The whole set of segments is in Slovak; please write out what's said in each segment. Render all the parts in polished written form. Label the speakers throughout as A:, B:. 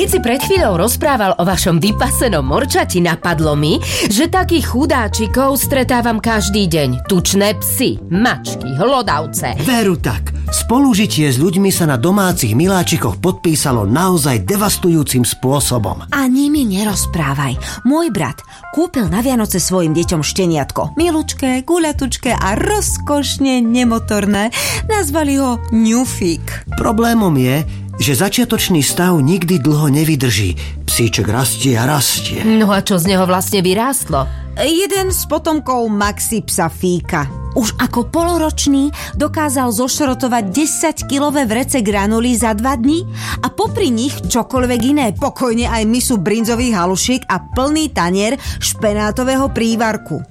A: Keď si pred chvíľou rozprával o vašom vypasenom morčati, napadlo mi, že takých chudáčikov stretávam každý deň. Tučné psy, mačky, hlodavce.
B: Veru tak. Spolužitie s ľuďmi sa na domácich miláčikoch podpísalo naozaj devastujúcim spôsobom.
C: Ani mi nerozprávaj. Môj brat kúpil na Vianoce svojim deťom šteniatko. Milučké, guľatučké a rozkošne nemotorné. Nazvali ho Ňufík.
B: Problémom je, že začiatočný stav nikdy dlho nevydrží. Psíček rastie a rastie.
A: No a čo z neho vlastne vyrástlo?
C: Jeden z potomkov Maxi psa Fíka. Už ako poloročný dokázal zošrotovať 10-kilové vrece granulí za 2 dní a popri nich čokoľvek iné, pokojne aj misu brinzových halušiek a plný tanier špenátového prívarku.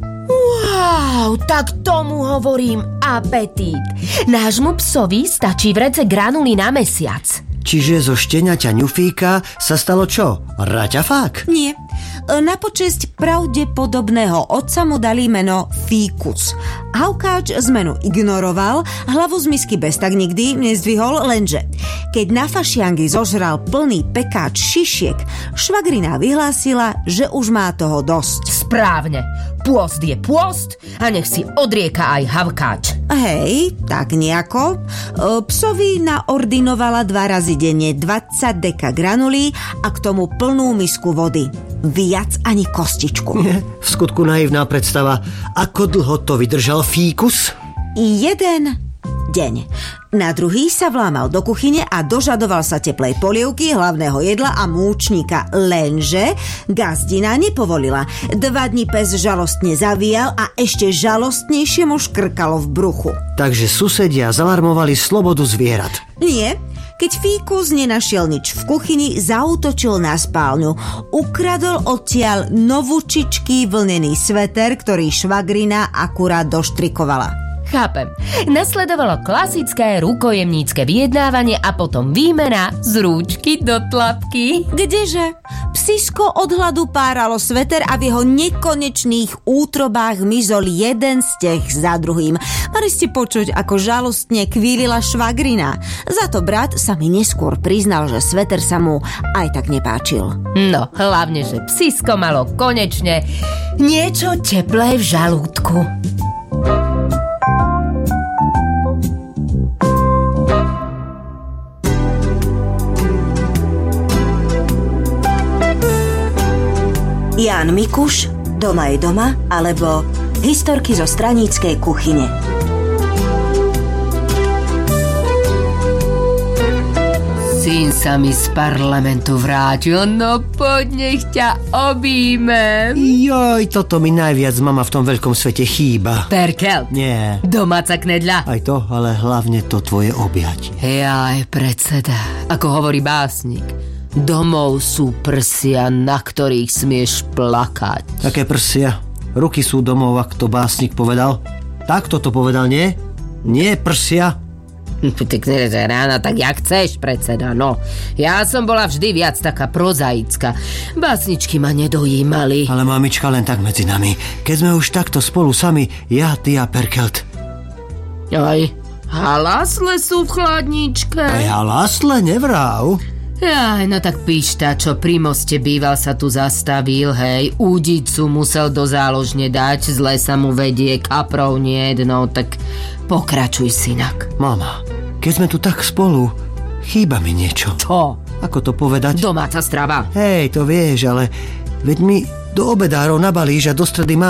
A: Wow, tak tomu hovorím apetít. Nášmu psovi stačí vrece granulí na mesiac.
B: Čiže zo šteniaťa Ňufíka sa stalo čo? Raťafák?
C: Nie. Na počesť pravdepodobného otca mu dali meno Fíkus. Haukáč zmenu ignoroval, hlavu z misky bez tak nikdy nezdvihol, lenže keď na fašiangy zožral plný pekáč šišiek, švagrina vyhlásila, že už má toho dosť.
A: Správne. Pôst je pôst a nech si odrieka aj havkáč.
C: Hej, tak nejako. Psovi naordinovala 2 razy denne 20 deka granulí a k tomu plnú misku vody. Viac ani kostičku.
B: V skutku naivná predstava. Ako dlho to vydržal Fíkus?
C: 1 deň. Na druhý sa vlámal do kuchyne a dožadoval sa teplej polievky, hlavného jedla a múčnika. Lenže gazdina nepovolila. 2 dni pes žalostne zavíjal a ešte žalostnejšie mu škrkalo v bruchu.
B: Takže susedia zalarmovali slobodu zvierat.
C: Nie. Keď Fíkus nenašiel nič v kuchyni, zaútočil na spálňu. Ukradol odtiaľ novúčičký vlnený sveter, ktorý švagrina akurát doštrikovala.
A: Chápem. Nasledovalo klasické rukojemnícke vyjednávanie a potom výmena z rúčky do tlapky.
C: Kdeže? Psisko od hladu páralo sveter a v jeho nekonečných útrobách mizol jeden steh za druhým. Mali ste počuť, ako žalostne kvílila švagrina. Za to brat sa mi neskôr priznal, že sveter sa mu aj tak nepáčil.
A: No, hlavne, že psisko malo konečne niečo teplé v žalúdku.
C: Ján Mikuš, Doma je doma, alebo Historky zo straníckej kuchyne.
A: Syn sa mi z parlamentu vrátil, no poď nech ťa objíme.
B: Joj, toto mi najviac mama v tom veľkom svete chýba.
A: Perkel.
B: Nie.
A: Domáca knedľa.
B: Aj to, ale hlavne to tvoje objať.
A: Jaj, predseda, ako hovorí básnik. Domov sú prsia, na ktorých smieš plakať.
B: Aké prsia? Ruky sú domov, ak to básnik povedal. Takto to povedal, nie? Nie prsia?
A: Rána, tak jak chceš, predseda, no. Ja som bola vždy viac taká prozaická. Básničky ma nedojímali.
B: Ale mamička, len tak medzi nami. Keď sme už takto spolu sami, ja, ty a Perkelt.
A: Aj, halasle sú v chladničke.
B: Aj halasle, nevráv.
A: Jaj, no tak píšta, čo pri moste býval sa tu zastavil, hej, údicu musel do záložne dať, zle sa mu vedie, kaprov nie, no tak pokračuj, synak.
B: Mama, keď sme tu tak spolu, chýba mi niečo.
A: Čo?
B: Ako to povedať?
A: Domáca strava.
B: Hej, to vieš, ale veď mi do obedárov nabalíš a do stredy